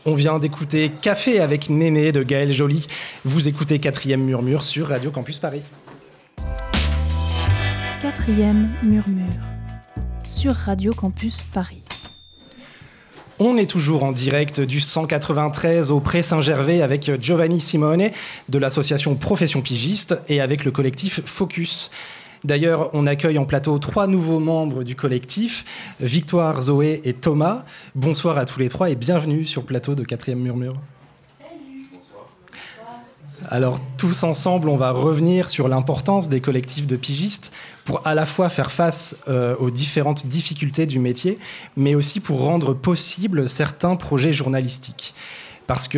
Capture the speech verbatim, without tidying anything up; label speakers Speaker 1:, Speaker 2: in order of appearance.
Speaker 1: On vient d'écouter Café avec Néné de Gaël Joly. Vous écoutez Quatrième Murmure sur Radio Campus Paris.
Speaker 2: Quatrième Murmure sur Radio Campus Paris.
Speaker 1: On est toujours en direct du cent quatre-vingt-treize au Pré Saint-Gervais avec Giovanni Simone de l'association Profession Pigiste et avec le collectif Focus. D'ailleurs, on accueille en plateau trois nouveaux membres du collectif, Victoire, Zoé et Thomas. Bonsoir à tous les trois et bienvenue sur le plateau de Quatrième Murmure.
Speaker 3: Salut. Bonsoir.
Speaker 1: Alors, tous ensemble, on va revenir sur l'importance des collectifs de pigistes pour à la fois faire face euh, aux différentes difficultés du métier, mais aussi pour rendre possible certains projets journalistiques. Parce que